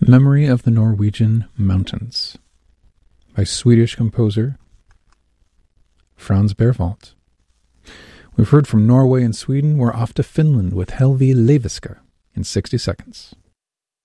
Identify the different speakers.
Speaker 1: Memory of the Norwegian Mountains by Swedish composer Franz Berwald. We've heard from Norway and Sweden. We're off to Finland with Helvi Leiviska in 60 seconds.